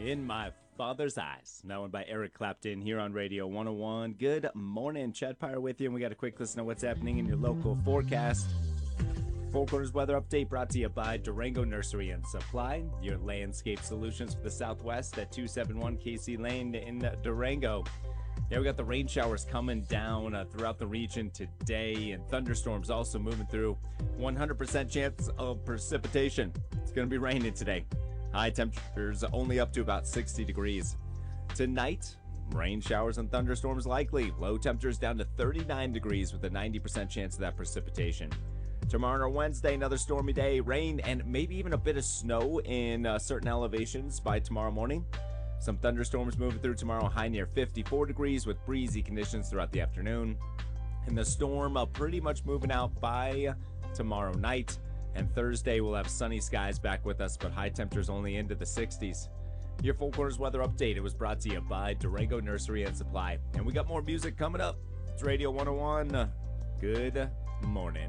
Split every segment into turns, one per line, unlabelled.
In My Father's Eyes. That one by Eric Clapton here on Radio 101. Good morning. Chad Pyre with you, and we got a quick listen to what's happening in your local forecast. Four Quarters weather update brought to you by Durango Nursery and Supply, your landscape solutions for the Southwest at 271 Casey Lane in Durango. Yeah, we got the rain showers coming down throughout the region today, and thunderstorms also moving through. 100% chance of precipitation. It's going to be raining today. High temperatures only up to about 60 degrees. Tonight, rain showers and thunderstorms likely. Low temperatures down to 39 degrees with a 90% chance of that precipitation. Tomorrow and Wednesday, another stormy day, rain, and maybe even a bit of snow in certain elevations by tomorrow morning. Some thunderstorms moving through tomorrow, high near 54 degrees with breezy conditions throughout the afternoon. And the storm pretty much moving out by tomorrow night. And Thursday, we'll have sunny skies back with us, but high temperatures only into the 60s. Your Four Quarters weather update, it was brought to you by Durango Nursery and Supply. And we got more music coming up. It's Radio 101. Good morning.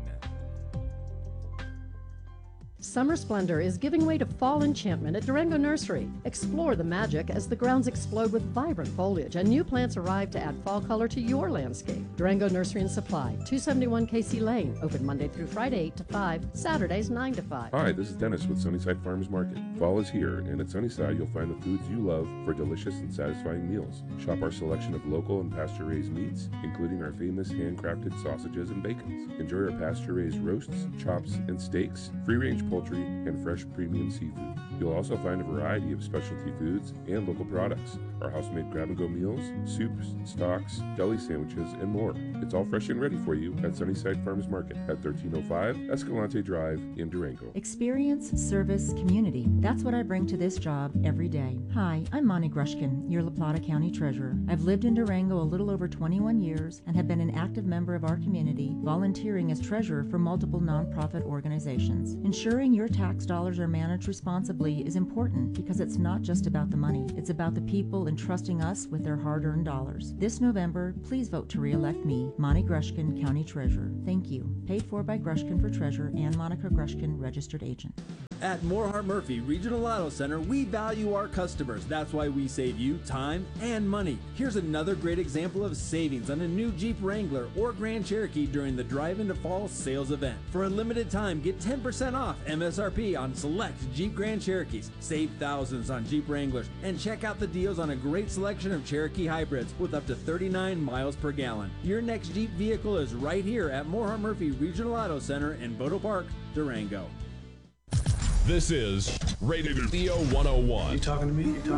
Summer splendor is giving way to fall enchantment at Durango Nursery. Explore the magic as the grounds explode with vibrant foliage and new plants arrive to add fall color to your landscape. Durango Nursery and Supply, 271 Casey Lane, open Monday through Friday 8 to 5, Saturdays 9 to 5.
Hi, this is Dennis with Sunnyside Farmers Market. Fall is here, and at Sunnyside you'll find the foods you love for delicious and satisfying meals. Shop our selection of local and pasture-raised meats, including our famous handcrafted sausages and bacons. Enjoy our pasture-raised roasts, chops, and steaks, free-range poultry, and fresh premium seafood. You'll also find a variety of specialty foods and local products. Our house-made grab-and-go meals, soups, stocks, deli sandwiches, and more. It's all fresh and ready for you at Sunnyside Farmers Market at 1305 Escalante Drive in Durango.
Experience, service, community. That's what I bring to this job every day. Hi, I'm Monty Grushkin, your La Plata County Treasurer. I've lived in Durango a little over 21 years and have been an active member of our community, volunteering as treasurer for multiple nonprofit organizations. Ensuring your tax dollars are managed responsibly is important because it's not just about the money. It's about the people entrusting us with their hard-earned dollars. This November, please vote to re-elect me, Monty Grushkin, County Treasurer. Thank you. Paid for by Grushkin for Treasurer and Monica Grushkin, Registered Agent.
At Moorhart Murphy Regional Auto Center, we value our customers. That's why we save you time and money. Here's another great example of savings on a new Jeep Wrangler or Grand Cherokee during the Drive into Fall sales event. For a limited time, get 10% off MSRP on select Jeep Grand Cherokees. Save thousands on Jeep Wranglers and check out the deals on a great selection of Cherokee hybrids with up to 39 miles per gallon. Your next Jeep vehicle is right here at Moorhart Murphy Regional Auto Center in Bodo Park, Durango.
This is Radio 101.
You talking to me?